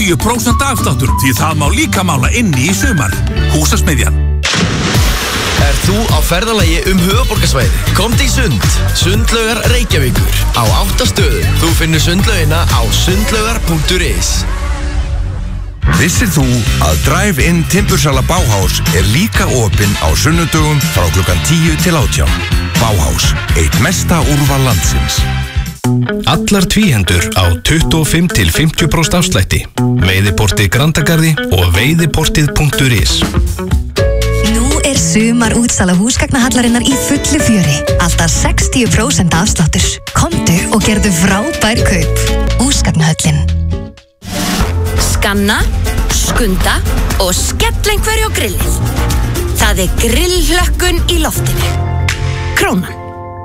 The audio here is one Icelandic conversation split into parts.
10% afsláttur því það má líka mála inni í sumar. Húsasmiðjan. Þú á ferðalagi höfuðborgarsvæðið? Komdu í Sund. Sundlaugar Reykjavíkur. Á 8 stöðum. Þú finnur sundlaugina á sundlaugar.is. Vissir þú að Drive-in Timbursala Bauhaus líka opinn á sunnudögum frá klukkan 10 til 18. Bauhaus, eitt mesta úrval landsins. Allar tvíhendur á 25 til 50% afslætti. Veiðiportið Grandagarði og veiðiportið.is. Sumar útsala húsgagnahallarinnar í fullu fjöri. Alltaf 60% afsláttur. Komdu og gerðu frábær kaup. Húsgagnahöllin. Skanna, skunda og skell einhverju á grillið. Það grillhlökkun í loftinu. Krónan.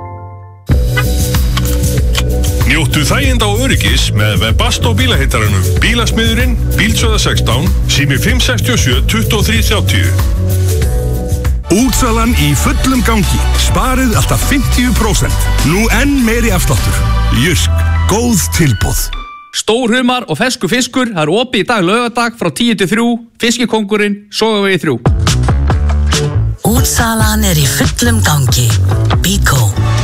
Njóttu þæginda og öryggis með Webasto bílaheitaranum. Bílasmiðurinn, Bílsöða 16, sími 567 2330. Útsalan í fullum gangi. Sparið alltaf 50%. Nú enn meiri afsláttur. Jysk, góð tilboð. Stórhumar og ferskur fiskur. Það opið í dag laugardag frá 10 til 3. Fiskikóngurinn, Sogavegi 3. Útsalan í fullum gangi. Bíkó.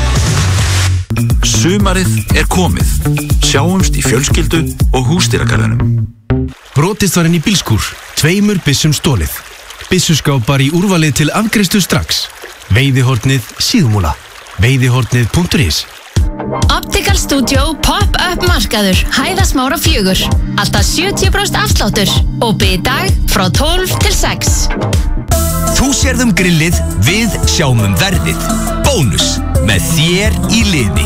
Sumarið komið. Sjáumst í fjölskyldu og húsdýragarðinum. Brotist var inn í bílskúr. 2 byssum stólið. Byssuskápar í úrvalið til afgreiðslu strax. Veiðihornið Síðumúla. Veiðihornið.is. Optical Studio Pop-up markaður Hæðasmára 4. Alltaf 70% afsláttur. Opið í dag frá 12 til 6. Þú sérð grillið, við sjáum verðið. Bónus með þér í liði.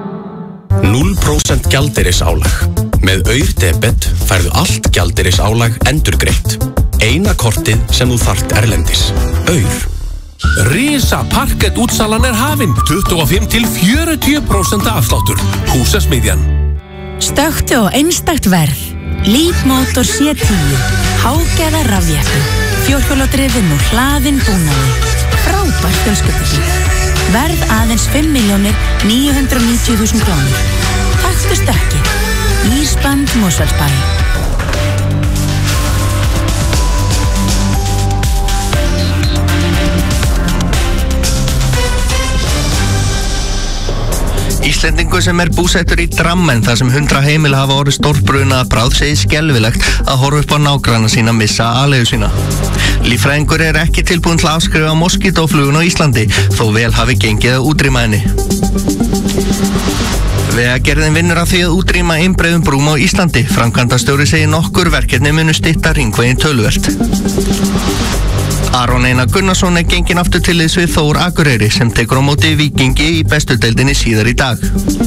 0% gjaldeyrisálag. Með Aur-debet færðu allt gjaldeyrisálag endurgreitt. Eina kortið sem þú þarft erlendis. Aur. Risa parkett útsalan hafin. 25 til 40% afsláttur. Húsasmiðjan. Stöktu á einstakt verð. Leapmotor C10. Hágæða rafjeppi. Fjórhjóladrifinn og hlaðinn búnaði. Frábær fjölskyldubíll. Verð aðeins 5.990.000 krónur. Taktu stökki. Ísband Mosfellsbæ. Íslendingur sem búsettur í Drammen þar sem 100 heimili hafa orðið stórbruna að bráð segir skelfilegt að horfa upp á nágranna sína missa aleigu sína. Líffræðingur ekki tilbúinn til að afskrifa moskítóflugun á Íslandi þó vel hafi gengið að útrýma henni. Vegagerðin vinnur að því að útrýma einbreiðum brúm á Íslandi. Framkvæmdastjóri segir nokkur verkefni munu stytta hringveginn töluvert. Aron Einar Gunnarsson genginn aftur til liðs við Þór Akureyri sem tekur á móti Víkingi í bestu deildinni síðar í dag.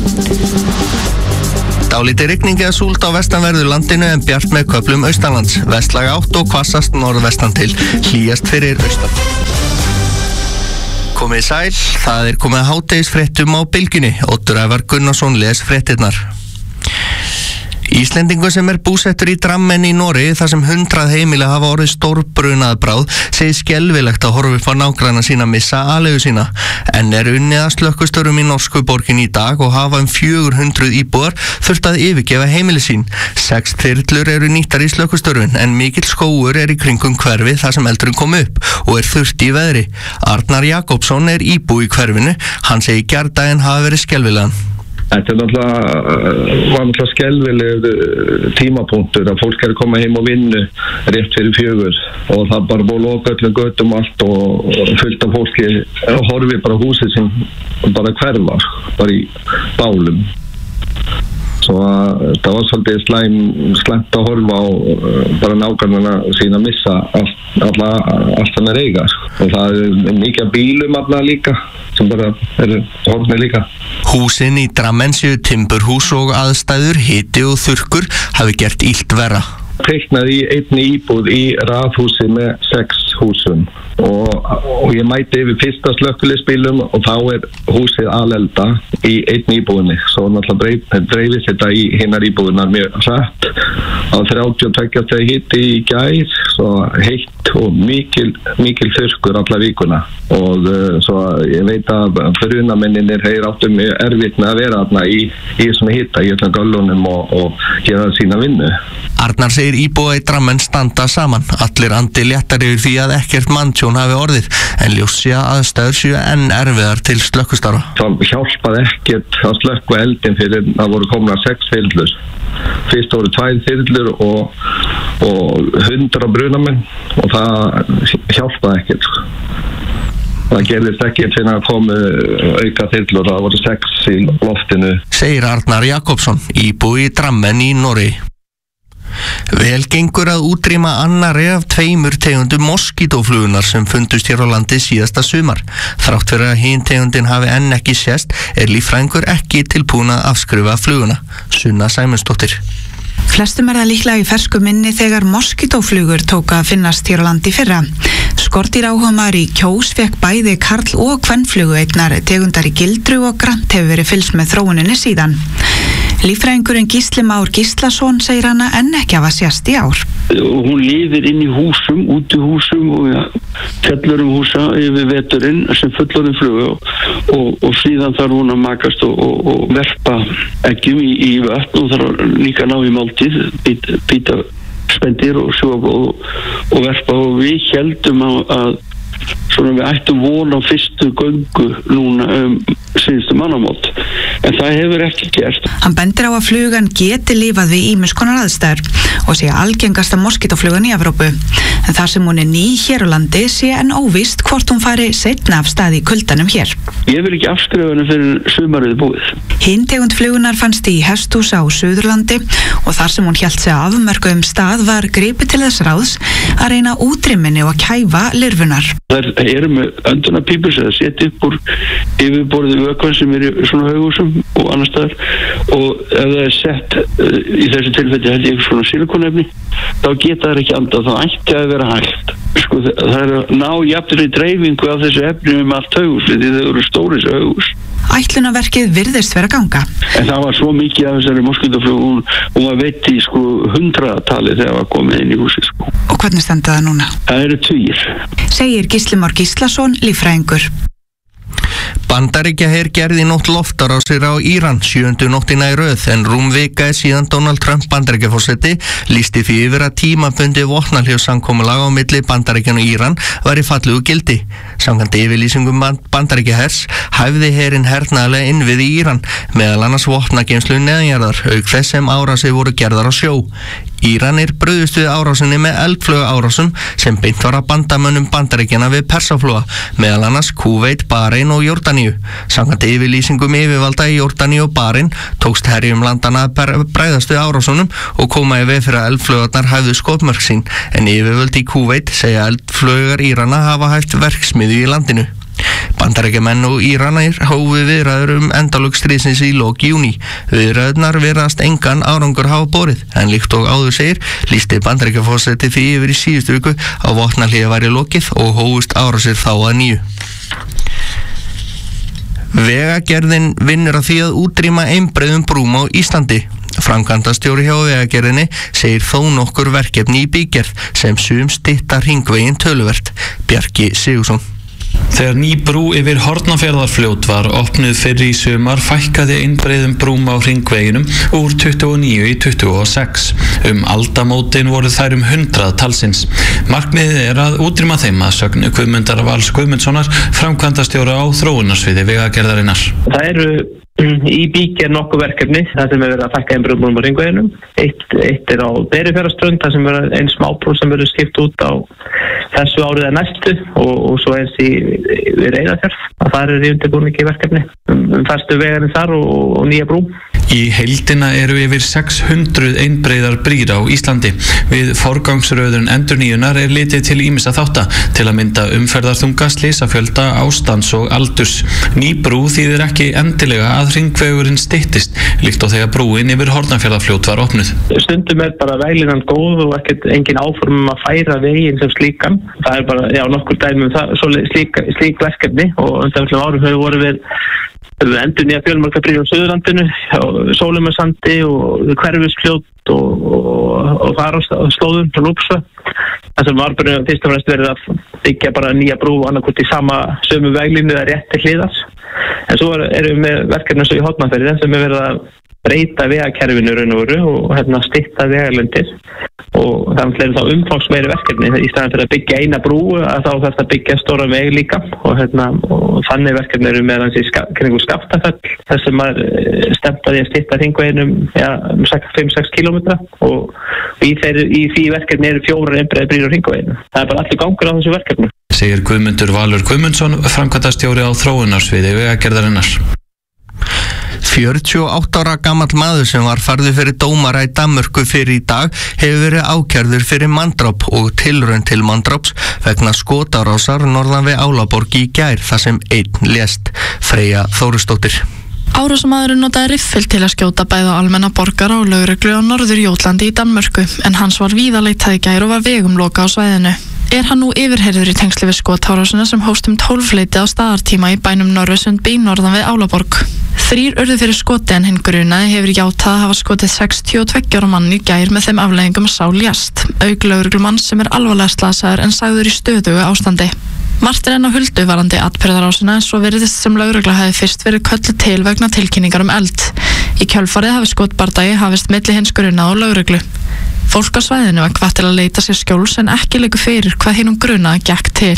Dálítið rigning eða súld á vestanverðu landinu en bjart með köflum austanlands. Vestlæg átt og hvassast norðvestan til, hlýjast fyrir austan. Komið sæl, það komið hádegisfréttum á bylgjunni. Oddur Ævar Gunnarsson les fréttirnar. Íslendingur sem búsettur í Drammen í Noregi þar sem 100 heimili hafa orðið stórbrunað að bráð segir skelfilegt að horfa upp á nágranna sína missa aleigu sína. En unnið að slökkvistörfum í norsku borgin í dag og hafa 400 íbúar þurft að yfirgefa heimili sín. 6 þyrlur nýttar í slökkvistörfin en mikill skógur í kringum hverfið þar sem eldurinn kom upp og þurft í veðri. Arnar Jakobsson íbúi í hverfinu. Hann segir gærdaginn hafa verið skelfilegan. Þetta var skelfilegur tímapunktur að fólk að koma heim og vinnu rétt fyrir 4 og það bara búið að loka öllum götum allt og fullt af fólki horfi bara húsið sem bara hverfa, bara í bálum. Svo það var svolítið slæmt að horfa á bara nágrannana sína missa allt sem eiga. Og það mikið bílum líka sem bara horfnir líka. Húsin í Drammen séu timburhús og aðstæður, hiti og þurrkur hafi gert illt verra. Teiknaði í einni íbúð í raðhúsi með 6 húsum og ég mæti yfir fyrsta slökkviliðsbílum og þá húsið alelda í einni íbúðinni. Svo náttúrulega dreifist þetta í hinnar íbúðinar mjög hratt. Á 32 stigi hiti í gær, svo heitt og mikil þurrkur alla vikuna og svo ég veit að brunamennir áttu mjög erfitt með að vera þarna í svona hita í öllum göllunum og gera sína vinnu. Arnar segir íbúa í Drammen standa saman. Allir andi léttar yfir því að ekkert manntjón hafi orðið, en ljóst sé að aðstæður séu enn erfiðar til slökkvistarfa. Það hjálpaði ekkert að slökkva eldin fyrir að voru komna 6 þyrlur. Fyrst voru 2 þyrlur og 100 brunamenn og það hjálpaði ekkert. Það gerðist ekkert fyrir að komu auka þyrlur, það voru 6 í loftinu. Segir Arnar Jakobsson, íbúi í Drammen í Noregi. Vel gengur að útrýma annarri af 2 tegundum moskítóflugunar sem fundust hér á landi síðasta sumar. Þrátt fyrir að hin tegundin hafi enn ekki sést líffræðingur ekki tilbúin að afskrifa fluguna. Sunna Sæmundsdóttir. Flestum það líklega í fersku minni þegar moskítóflugur tók að finnast hér á landi í fyrra. Skordýráhugamaður í Kjós fekk bæði karl- og kvenflugu, einnar tegundar í gildru og grannt hefur verið fylgst með þróuninni síðan. Líffræðingurinn Gísli Már Gíslason segir hana enn ekki hafa sést í ár. Hún lifir inn í húsum, út í húsum og fjallurum húsa yfir veturinn sem fullorðin flugu og síðan þarf hún að makast og verpa eggjum í vötn og þarf líka ná í máltíð, býta spendir og sjúga og verpa og við heldum að svona við ættum vona á fyrstu göngu núna síðustu mannamót, en það hefur ekki gert. Hann bendir á að flugan geti lifað við ýmis konar aðstæður og sé algengasta moskítóflugan í Evrópu, en þar sem hún er ný hér á landi sé enn óvíst hvort hún fari seinna af stað í kuldanum hér. Ég vil ekki afskrifa henni fyrir sumarið búið. Hinn tegund flugunar fannst í hesthús á Suðurlandi og þar sem hún hélt sig afmörkuðum stað var gripið til þess ráðs að reyna útrýminni og kæfa lirfunar. Það eru með öndunarpípur sem það setja upp úr yfirborðið vökvann sem er í svona haugúsum og annar staðar, og ef það er sett í þessu tilfelli held ég svona silikonefni, þá geta það ekki andað, þá ætti að vera hægt. Sko, það er að ná jafnri dreifingu af þessu efni allt haugús, því þau eru stóri þessu haugús. Ætlunarverkið virðist vera að ganga. En það var svo mikið af þessari moskítóflugu, hún var veitt í 100-tali þegar það var komið inn í húsi. Og hvernig standa það núna? Það eru 2. Segir Gísli Már Gíslason, líffræðingur. Bandaríkjaher gerði í nótt loftárásir á Íran 7. nóttina í röð, en rúm vika síðan Donald Trump Bandaríkjaforseti lýsti því yfir að tímabundið vopnahljóðsamkomulag á milli Bandaríkjanna og Íran væri fallið úr gildi. Samkvæmt yfirlýsingum Bandaríkjahers hæfði herinn hernaðarlega innviði í Íran, meðal annars vopnageymslu neðanjarðar, auk þess sem árásir voru gerðar á sjó. Íranir brugðust við árásinni með eldflaugaárásum sem beint var að bandamönnum Bandaríkjanna við Persaflóa, meðal annars Kúveit, Bahrein og Jórdaníu. Samkvæmt yfirlýsingum yfirvalda í Jórdaníu og Bahrein tókst herjum landana að bregðast við árásunum og koma í veg fyrir að eldflaugarnar hæfðu skotmörk sín, en yfirvöld í Kúveit segja eldflaugar Írana hafa hæft verksmiðju í landinu. Bandaríkjamenn og Íranir hófu viðræður endalok stríðsins í lok júní. Viðræðurnar virðast engan árangur hafa borið, en líkt og áður segir lýsti Bandaríkjaforseti því yfir í síðustu viku að vopnahléi væri lokið og hófust árásir þá að nýju. Vegagerðin vinnur að því að útrýma einbreiðum brúm á Íslandi. Framkvæmdastjóri hjá Vegagerðinni segir þó nokkur verkefni í bígerð sem sum stytta hringveginn töluvert. Bjarki Sigursson. Þegar ný brú yfir Hornafjarðarfljót var opnuð fyrr í sumar fækkaði einbreiðum brúm á hringveginum úr 29 í 26. Aldamótin voru þær 100 talsins. Markmiðið að útrýma þeim að sögn Guðmundar Vals Guðmundssonar, framkvæmdastjóra á þróunarsviði Vegagerðarinnar. Það eru í bígerð nokkuð verkefni þar sem verið að fækka einbreiðum á hringveginum. Eitt er á Berufjarðarströnd þar sem verið einn smábrú sem verið skipt út á þessu árið að næstu og svo eins við Reyðarfjörð. Það er í undirbúningi verkefni fæstu vegarinn þar og nýja brú. Í heildina eru yfir 600 einbreiðar brýr á Íslandi. Við forgangsröðun endurnýjunar er litið til ýmissa þátta, til að mynda umferðarþunga, slysafjölda, ástands og aldurs. Ný brú þýðir ekki endilega að hringvegurinn styttist, líkt og þegar brúin yfir Hornafjarðarfljót var opnuð. Stundum er bara veglinnan góð og engin áform að færa veginn sem slíkan. Það er bara, nokkur dæmi slík verkefni og undanfjöldum árum hefur voru við endur nýja fjölmarga brýr á Suðurlandinu, Sólumarsandi og Hverfisfljót og þar á slóðum og Lúpsvötn. Það sem var bara fyrst og fremst verið að byggja bara nýja brú annarkvort í sömu veglínu eða rétt til hliðar. En svo erum við með verkefni eins og í Hornafjarði sem er verið að breyta vegakerfinu raun og veru og stytta vegalengdir og þannig er þá umfangsmeiri verkefni í staðan fyrir að byggja eina brú að þá þarf að byggja stóra veg líka og þannig verkefni eru meðan í kringu Skaftafell þar sem maður stemt að stytta hringveginum 5-6 kilometra og í því verkefni eru 4 einbreiðar brýr á hringveginum. Það er bara allir gangur á þessu verkefni. Segir Guðmundur Valur Guðmundsson, framkvæmdastjóri á þróunarsviði Vegagerðarinnar. 48 ára gamall maður sem var færður fyrir dómara í Danmörku fyrir í dag hefur verið ákærður fyrir manndráp og tilraun til manndráps vegna skotárásar norðan við Álaborg í gær þar sem einn lést. Freyja Þórusdóttir. Árásarmaðurinn notaði riffil til að skjóta bæði á almenna borgara og lögreglu á Norður-Jótlandi í Danmörku en hans var víða leitað í gær og var vegum lokað á svæðinu. Er hann nú yfirheyrður í tengsli við skotárásina sem hófst 12 leyti á staðartíma í bænum Norðursundby norðan við Álaborg. 3 urðu fyrir skoti en hinn grunaði hefur játað að hafa skotið 62 ára mann í gær með þeim afleiðingum að sá lést, auk lögreglumann sem er alvarlega slasaður en sagður í stöðugu ástandi. Margt er enn á huldu varandi atburðarásina en svo virðist sem lögregla hafi fyrst verið kölluð til vegna tilkynningar eld. Í kjölfarið hafi skotbardagi hafist milli hins grunaða og lögreglu. Fólk á svæðinu var hvatt til að leita sér skjóls en ekki liggur fyrir hvað hinum grunaða gekk til.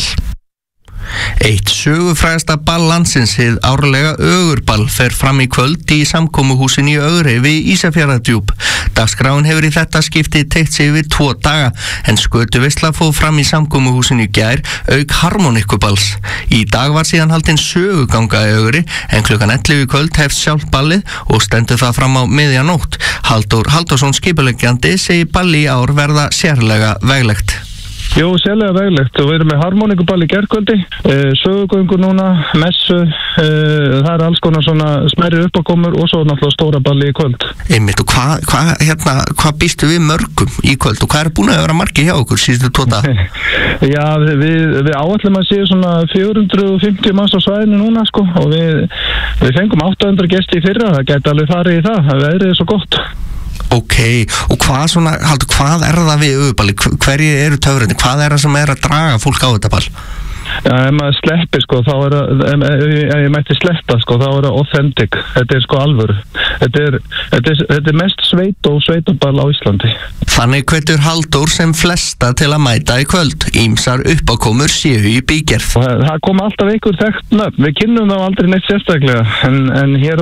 Eitt sögufrægasta ball landsins, hið árlega Ögurball, fer fram í kvöld í samkomuhúsin í Ögri við Ísafjarðardjúp. Dagskráin hefur í þetta skipti teygt sig yfir 2 daga, en skötuveisla fór fram í samkomuhúsin í gær auk harmonikkuballs. Í dag var síðan haldin söguganga í Ögri, en klukkan 11 í kvöld hefst sjálft ballið og stendur það fram á miðjanótt. Halldór Halldórsson skipuleggjandi segir balli í ár verða sérlega veglegt. Jú, sérlega veglegt og við erum með harmonikuball í gærkvöldi, sögugöngu núna, messu, það er alls konar svona smærri uppákomur og svo náttúrulega stóra balli í kvöld. Einmitt, og hvað býstu við mörgum í kvöld og hvað er búin að vera margir hjá okkur síðustu 2 daga? Já, við áætlum að séu svona 450 manns á svæðinu núna sko og við fengum 800 gesti í fyrra, það gæti alveg farið í það veðrið er svo gott. Ok, og hvað er það við Ögurballi? Hverju eru töfrandi? Hvað er það sem er að draga fólk á þetta ball? Já, ef maður sleppir sko, þá er það, ef ég mætti sleppa sko, þá er það authentic, þetta er sko alvöru. Þetta er mest sveit og sveitaball á Íslandi. Þannig hvetur Halldór sem flesta til að mæta í kvöld. Ýmsar uppákomur séu í bígerð. Það kom alltaf einhver þekkt nöfn, við kynnum þá aldrei neitt sérstaklega, en hér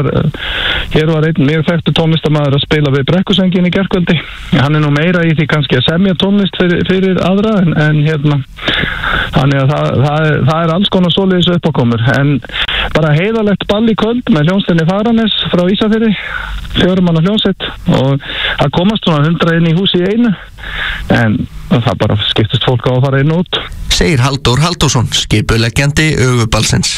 var einn mjög þekktur tónlistarmaður að spila við Brekkusöngin í gærkvöldi. Hann er nú meira í því kannski að semja tónlist fyrir aðra, en þannig að það er alls konar svoleiðis uppákomur, en bara heiðalegt ball í kvöld með hljómsveitinni Faranes frá Ísafirði, 4 manna hljómsveit og það komast svona 100 inn í húsi í einu, en það bara skiptist fólk á að fara inn og út. Segir Halldór Halldórsson, skipuleggjandi Ögurballsins.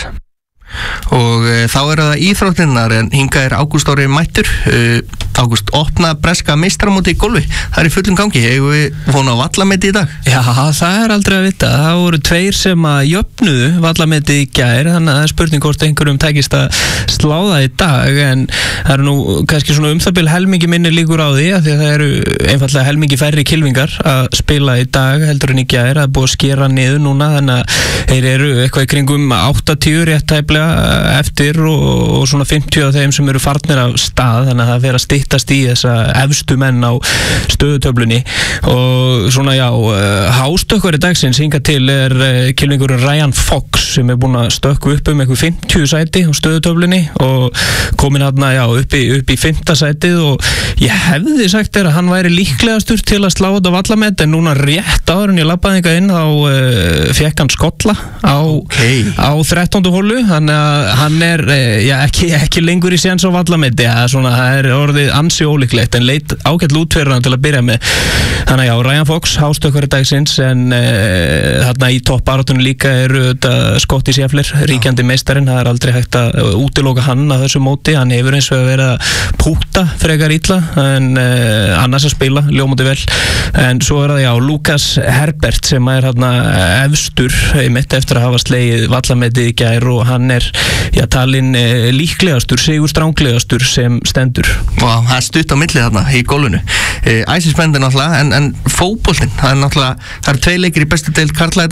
Og þá eru það íþróttinnar, en hingað er Ágúst Orri mættur. Ágúst, opna breska meistaramóti í golfi, það er í fullum gangi, eigum við vona á vallameti í dag? Já, það er aldrei að vita, það voru 2 sem að jöfnuðu vallameti í gær, þannig að það er spurning hvort einhverjum tækist að slá það í dag, en það eru nú kannski svona það bil helmingi minni líkur á því, að því að það eru einfallega helmingi færri kylfingar að spila í dag heldur en í gær, það er búið að skera niður núna, þannig að þeir eru eitthvað í kringum 80 rétt tæplega eftir og svona 50 af þeim sem eru farnir af stað, þannig að það fer að styttast í þessa efstu menn á stöðutöflunni og svona já, hástökkvari dagsins hingað til er kylfingurinn Ryan Fox sem er búinn að stökkva upp eitthvað 50 sæti á stöðutöflunni og komin hérna já upp í 5. sætið og ég hefði sagt að hann væri líklegastur til að slá þetta vallamett, en núna rétt áður en ég labbaði hingað inn þá fekk hann skolla á 13. hólu, þannig að hann er ekki lengur í séns á vallametti, það er orðið ansi ólíklegt, en leit ágætt út fyrir hann til að byrja með. Þannig já, Ryan Fox, hástökkvari dagsins, en þarna í toppbaráttunni líka eru Scotty Scheffler, ríkjandi meistarinn, það er aldrei hægt að útiloka hann að þessu móti, hann hefur eins og verið að púta frekar illa, en annars að spila, ljómandi vel, en svo er það já, Lucas Herbert sem er þarna efstur, einmitt eftir að hafa slegið vallametið í gær og hann er talinn líklegastur, sigurstránglegastur sem stendur. Vá, það er stutt á milli þarna í gólfinu. Æsispendir náttúrulega, en fótboltinn, það er 2 leikir í bestu deild karla í dag.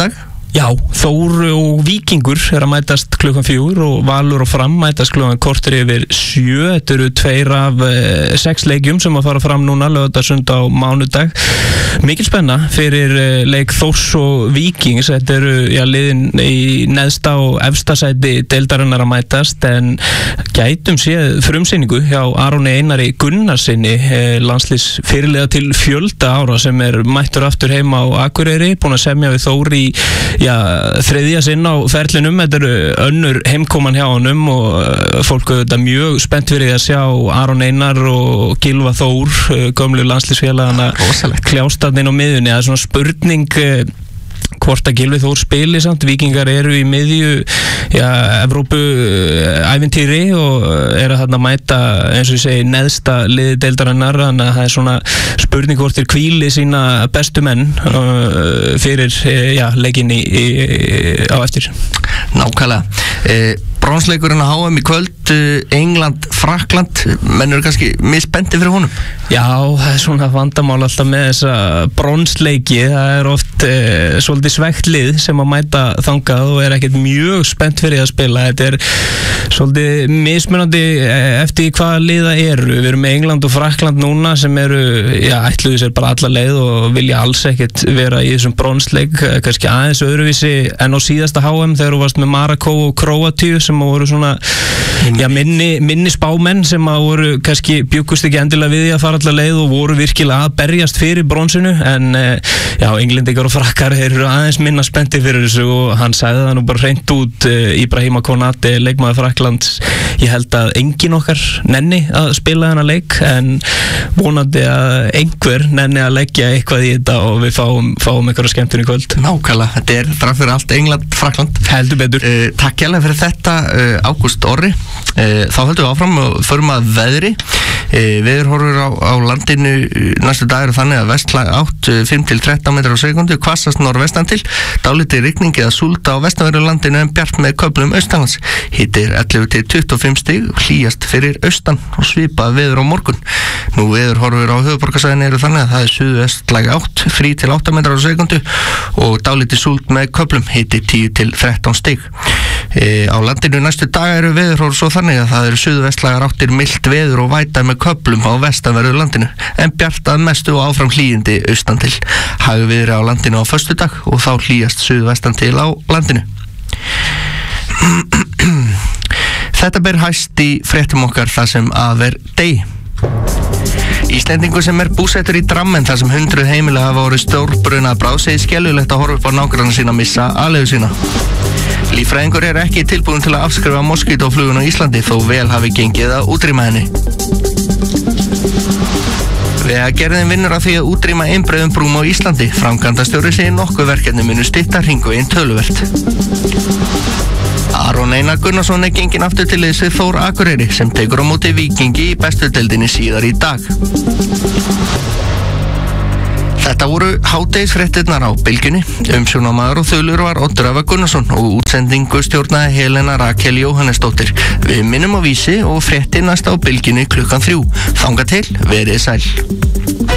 Já, Þór og Víkingur er að mætast klukkan 4 og Valur og Fram mætast klukkan korter yfir 7. Þetta eru 2 af 6 leikjum sem að fara fram núna laugardagsund á mánudag. Mikil spenna fyrir leik Þórs og Víkings. Þetta eru liðin í neðsta og efsta sæti deildarinnar að mætast, en gætum séð frumsýningu hjá Aroni Einari Gunnarsinni, landsliðsfyrirliða til fjölda ára, sem er mættur aftur heima á Akureyri, búinn að semja við Þór í þriðja sinn á ferlinum. Þetta eru önnur heimkoman hjá honum og fólk er mjög spennt fyrir að sjá Aron Einar og Gylfa Þór, gömlu landsliðsfélagana, kljást inn á miðjunni. Það er svona spurning hvort að Gylfi Þór spili samt. Víkingar eru í miðju Evrópu ævintýri og eru að þarna mæta, eins og ég segi, neðsta liði deildarinnar, þannig að það er svona spurning hvort þeir hvíli sína bestu menn fyrir leikinn á eftir. Nákvæmlega. Bronsleikurinn að HM í kvöld, England-Frakkland, menn eru kannski misspendi fyrir honum? Já, það er svona vandamál alltaf með þessa bronsleiki. Það er oft svolítið svegt lið sem að mæta þangað og er ekkert mjög spennt fyrir að spila. Þetta er svolítið mismunandi eftir hvaða liða eru. Við erum með England og Frakkland núna sem eru, ætluðu sér bara alla leið og vilja alls ekkert vera í þessum bronsleik, kannski aðeins öðruvísi en á síðasta HM þegar þú varst með Marakó og Króatíu sem voru svona minni spámenn sem að voru kannski bjuggust ekki endilega við því að fara alla leið og voru virkilega að berjast fyrir bronsinu, en englendingar og frakkar eru aðeins minna spenntir fyrir þessu og hann sagði það nú bara hreint út. Ibrahima Konate, leikmaður Frakklands, ég held að engin okkar nenni að spila þennan leik, en vonandi að einhver nenni að leggja eitthvað í þetta og við fáum einhverja skemmtun í kvöld. Nákvæmlega, þetta er þrátt fyrir allt England-Frakkland. Heldur betur. Takk hérlega fyrir þetta, Ágúst Orri. Þá höldum við áfram og förum að veðri. Veðurhorfur á landinu næstu dagur þannig að vestlæg átt 5-13 metrar á sekundu, hvassast norðvestan til, dálítið rigning eða súlda á vestanverðu landinu en bjart með köflum austanlands. Hittir 11-25 stig, hlýjast fyrir austan og svipað veður á morgun. Nú veðurhorfur á höfuðborgarsvæðinu eru þannig að það er suðvestlæg átt 3-8 metrar á sekundu og dálítið súld með köflum, hittir 10-13 stig. Á landinu næstu dagar eru veðurhorfur svo þannig að það eru suðvestlægar áttir, milt veður og væta með köflum á vestanverðu landinu en bjart að mestu og áfram hlýjindi austan til. Hægviðri á landinu á föstudag og þá hlýjast suðvestan til á landinu. Þetta ber hæst í fréttum okkar það sem að er degi. Íslendingur sem er búsettur í Drammen þar sem 100 heimili hafa orðið stórbrunað bráð segir skelfilegt að horfa upp á nágranna sína missa aleigu sína. Líffræðingur er ekki tilbúin til að afskrifa moskítóflugun á Íslandi þó vel hafi gengið að útrýma henni. Vegagerðin vinnur að því að útrýma einbreiðum brúm á Íslandi. Framkvæmdastjóri segir nokkuð verkefni munu stytta hringveginn töluvert. Aron Einar Gunnarsson er genginn aftur til liðs við Þór Akureyri sem tekur á móti Víkingi í bestu deildinni síðar í dag. Þetta voru hádegisfréttirnar á Bylgjunni. Umsjónarmaður og þulur var Oddur Afa Gunnarsson og útsendingu stjórnaði Helena Rakel Jóhannesdóttir. Við minnum á Vísi og fréttir næst á Bylgjunni klukkan 3. Þangað til, verið sæl.